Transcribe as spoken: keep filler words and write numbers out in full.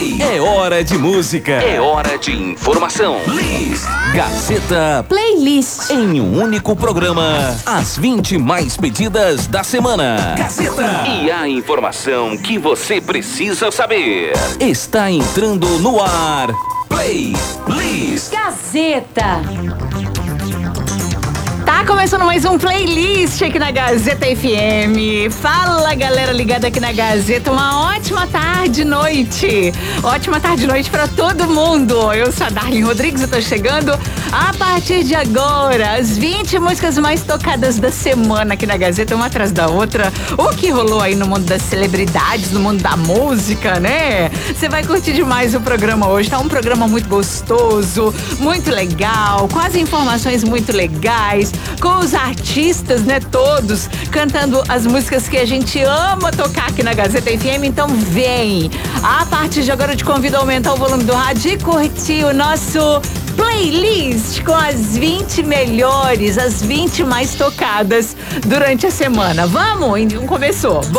Play. É hora de música. É hora de informação. List. Gazeta Playlist. Em um único programa, as vinte mais pedidas da semana. Gazeta. E a informação que você precisa saber. Está entrando no ar. Playlist. Gazeta. Tá começando mais um playlist aqui na Gazeta F M. Fala, galera ligada aqui na Gazeta. Uma ótima tarde, noite. Ótima tarde, noite pra todo mundo. Eu sou a Darlene Rodrigues, eu tô chegando a partir de agora. As vinte músicas mais tocadas da semana aqui na Gazeta, uma atrás da outra. O que rolou aí no mundo das celebridades, no mundo da música, né? Você vai curtir demais o programa hoje. Tá um programa muito gostoso, muito legal, com as informações muito legais, com os artistas, né, todos cantando as músicas que a gente ama tocar aqui na Gazeta F M. Então vem! A partir de agora eu te convido a aumentar o volume do rádio e curtir o nosso playlist com as vinte melhores, as vinte mais tocadas durante a semana. Vamos? Então começou!